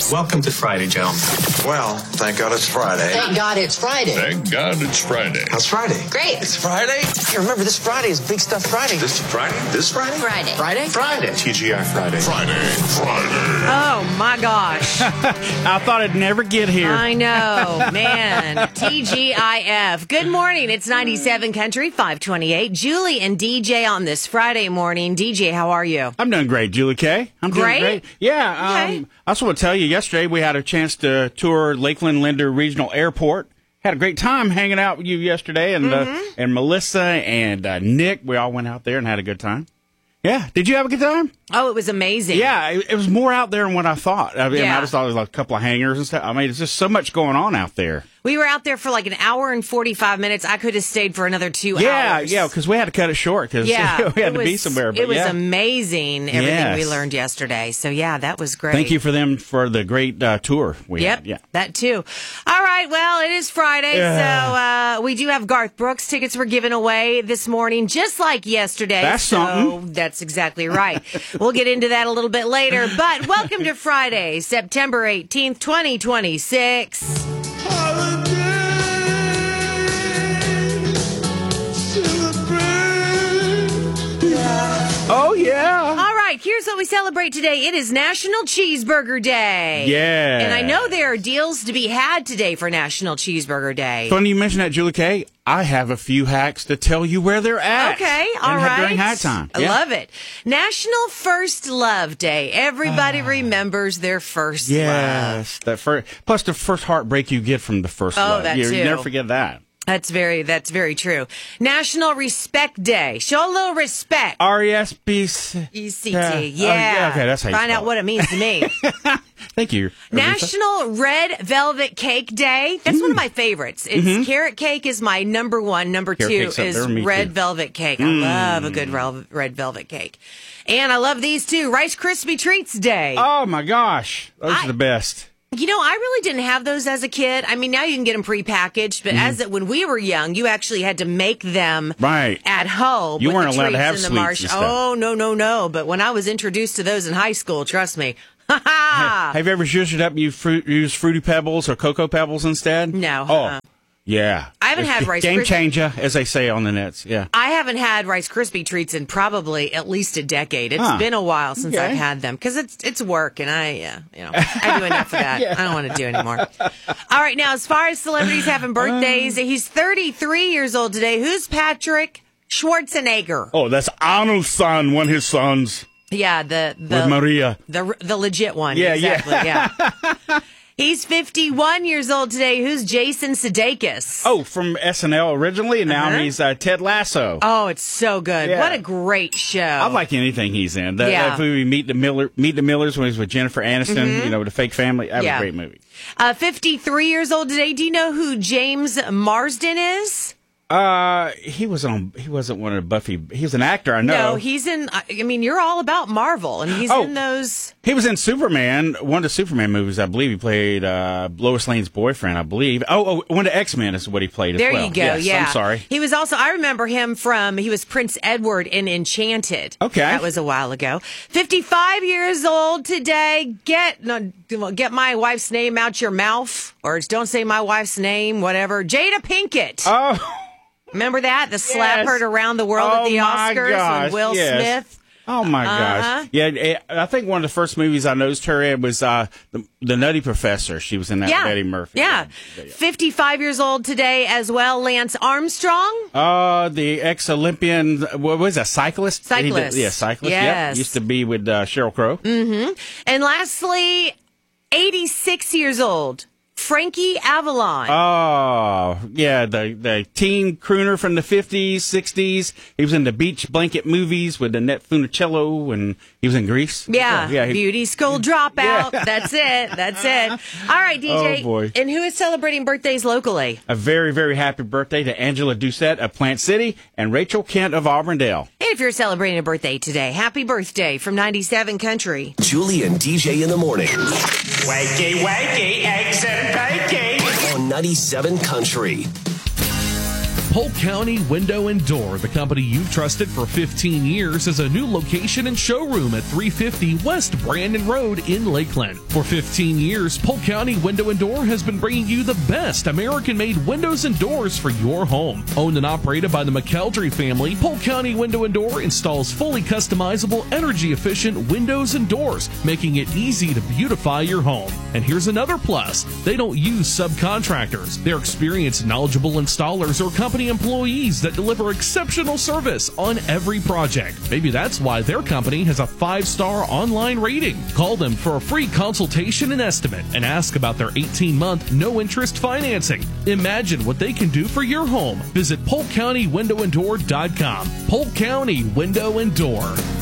Welcome to Friday, gentlemen. Well, thank God it's Friday. Thank God it's Friday. Thank God it's Friday. How's Friday? Great. It's Friday? Hey, remember, this Friday is Big Stuff Friday. This Friday? This Friday? Friday. Friday. TGI Friday. Friday. Oh, my gosh. I thought I'd never get here. I know, man. TGIF. Good morning. It's 97 Country, 528. Julie and DJ on this Friday morning. DJ, how are you? I'm doing great, Julie K. I'm doing Great? great. Yeah. Okay. I just want to tell you, yesterday we had a chance to tour Lakeland Linder Regional Airport. Had a great time hanging out with you yesterday, and Melissa and Nick. We all went out there and had a good time. Yeah. Did you have a good time? Oh, it was amazing. Yeah. It was more out there than what I thought. I mean, Yeah. I just thought it was like a couple of hangars and stuff. I mean, it's just so much going on out there. We were out there for like an hour and 45 minutes. I could have stayed for another 2 hours. Yeah, because we had to cut it short because we had to be somewhere. But it was yeah. amazing, everything Yes. we learned yesterday. So, yeah, that was great. Thank you for them for the great tour we Yep, had. Yeah. that too. All right, well, it is Friday, so we do have Garth Brooks tickets we're giving away this morning, just like yesterday. That's something. That's exactly right. We'll get into that a little bit later, but welcome to Friday, September 18th, 2026. Oh, yeah. All right, here's what we celebrate today. It is National Cheeseburger Day. Yeah. And I know there are deals to be had today for National Cheeseburger Day. Funny you mention that, Julie K. I have a few hacks to tell you where they're at. Okay, all right. During high time. I love it. National First Love Day. Everybody remembers their first love. Yes. That first, plus the first heartbreak you get from the first love. that You too. never forget that. That's very true. National Respect Day. Show a little respect. R-E-S-P-C. ECT. Yeah. Yeah. Okay, that's how you Find spell out what it means to me. Thank you. National Red Velvet Cake Day. That's one of my favorites. It's carrot cake is my number one. Number Carrot two cake's up is there, me red too. velvet cake. I love a good red velvet cake. And I love these too. Rice Krispie Treats Day. Oh, my gosh. Those are the best. You know, I really didn't have those as a kid. I mean, now you can get them prepackaged, but when we were young, you actually had to make them Right. at home. You with weren't the allowed to treats have and the sweets and stuff. Oh, no. But when I was introduced to those in high school, trust me. Ha ha! Have you ever zhuzhed up used Fruity Pebbles or Cocoa Pebbles instead? No. Oh, yeah. I haven't had Rice Game Krispies. changer, as they say on the nets. Yeah. I haven't had Rice Krispie treats in probably at least a decade. It's been a while since Okay. I've had them because it's work and I do enough of that. I don't want to do anymore. All right, now as far as celebrities having birthdays, he's 33 years old today. Who's Patrick Schwarzenegger? Oh, that's Arnold's son, one of his sons, Yeah, with Maria. the legit one. Yeah, exactly. Yeah. He's 51 years old today. Who's Jason Sudeikis? Oh, from SNL originally, and now he's Ted Lasso. Oh, it's so good. Yeah. What a great show. I like anything he's in. That movie, Meet the Millers, when he's with Jennifer Aniston, the fake family. That was a great movie. 53 years old today. Do you know who James Marsden is? He wasn't one of Buffy. He was an actor, I know. No, he's in, I mean, you're all about Marvel, and he's in those. He was in Superman, one of the Superman movies, I believe. He played Lois Lane's boyfriend, I believe. Oh, one of the X-Men is what he played as There well. you go, Yes, yeah. I'm sorry. He was also, I remember him he was Prince Edward in Enchanted. Okay. That was a while ago. 55 years old today. Get my wife's name out your mouth, or don't say my wife's name, whatever. Jada Pinkett. Oh, Remember that? The slap her around the world at the Oscars with Will Smith. Oh, my gosh. Yeah, I think one of the first movies I noticed her in was the Nutty Professor. She was in that with Eddie Murphy. Yeah. 55 years old today as well. Lance Armstrong. The ex-Olympian, what was that, cyclist? Cyclist. Cyclist. Yes. Yep. Used to be with Sheryl Crow. Mm-hmm. And lastly, 86 years old. Frankie Avalon. Oh, yeah, the teen crooner from the 50s, 60s. He was in the Beach Blanket movies with Annette Funicello, and he was in Grease. Yeah, he- Beauty School Dropout. Yeah. That's it. All right, DJ. Oh, boy. And who is celebrating birthdays locally? A very, very happy birthday to Angela Doucette of Plant City and Rachel Kent of Auburndale. And if you're celebrating a birthday today, happy birthday from 97 Country. Julie and DJ in the morning Wakey, eggs and bacon. on 97 Country. Polk County Window and Door, the company you've trusted for 15 years, is a new location and showroom at 350 West Brandon Road in Lakeland. For 15 years, Polk County Window and Door has been bringing you the best American-made windows and doors for your home. Owned and operated by the McKeldry family, Polk County Window and Door installs fully customizable, energy-efficient windows and doors, making it easy to beautify your home. And here's another plus. They don't use subcontractors. They're experienced, knowledgeable installers or company employees that deliver exceptional service on every project. Maybe that's why their company has a 5-star online rating. Call them for a free consultation and estimate and ask about their 18-month no-interest financing. Imagine what they can do for your home. Visit PolkCountyWindowandDoor.com. Polk County Window and Door.